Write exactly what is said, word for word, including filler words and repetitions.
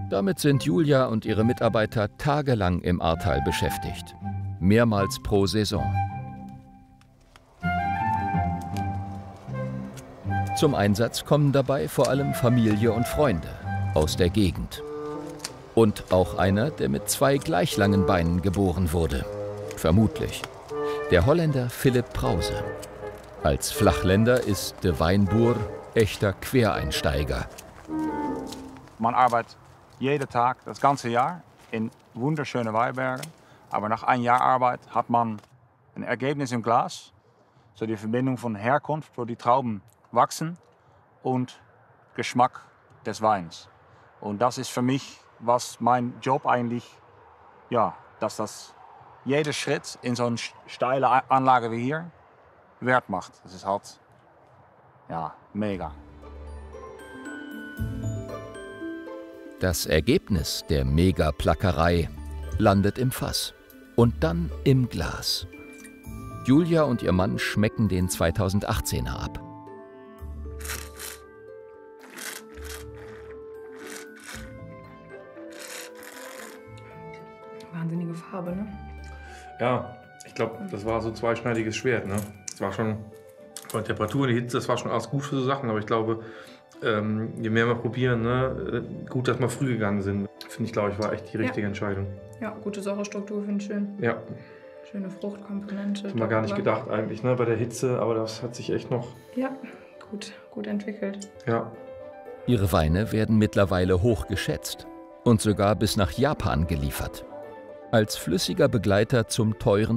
Damit sind Julia und ihre Mitarbeiter tagelang im Ahrtal beschäftigt. Mehrmals pro Saison. Zum Einsatz kommen dabei vor allem Familie und Freunde aus der Gegend. Und auch einer, der mit zwei gleich langen Beinen geboren wurde. Vermutlich. Der Holländer Philipp Prause. Als Flachländer ist de Wijnboer echter Quereinsteiger. Man arbeitet jeden Tag, das ganze Jahr, in wunderschönen Weinbergen. Aber nach einem Jahr Arbeit hat man ein Ergebnis im Glas. So die Verbindung von Herkunft, wo die Trauben wachsen, und Geschmack des Weins. Und das ist für mich, was mein Job eigentlich, ja, dass das jeder Schritt in so eine steile Anlage wie hier wert macht. Das ist halt, ja, mega. Das Ergebnis der Mega-Plackerei landet im Fass und dann im Glas. Julia und ihr Mann schmecken den zweitausendachtzehner ab. Wahnsinnige Farbe, ne? Ja, ich glaube, das war so ein zweischneidiges Schwert, ne? Das war schon von der Temperatur, die Hitze, das war schon alles gut für so Sachen, aber ich glaube, ähm, je mehr wir probieren, ne, gut, dass wir früh gegangen sind, finde ich, glaube ich, war echt die richtige ja. Entscheidung. Ja, gute Säurestruktur, finde ich schön. Ja. Schöne Fruchtkomponente. Das haben wir gar nicht gedacht eigentlich, ne, bei der Hitze, aber das hat sich echt noch... Ja, gut, gut entwickelt. Ja. Ihre Weine werden mittlerweile hoch geschätzt und sogar bis nach Japan geliefert. Als flüssiger Begleiter zum teuren